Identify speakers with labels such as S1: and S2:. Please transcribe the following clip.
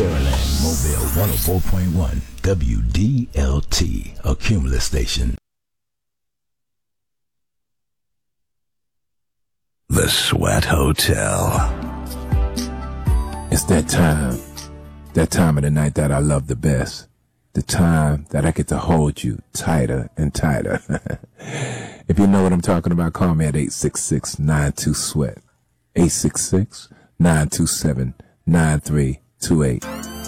S1: Saraland, Mobile 104.1 WDLT, a Cumulus station.
S2: The Sweat Hotel.
S3: It's that time of the night that I love the best. The time that I get to hold you tighter and tighter. If you know what I'm talking about, call me at 866-92-SWEAT. 866-927-9328.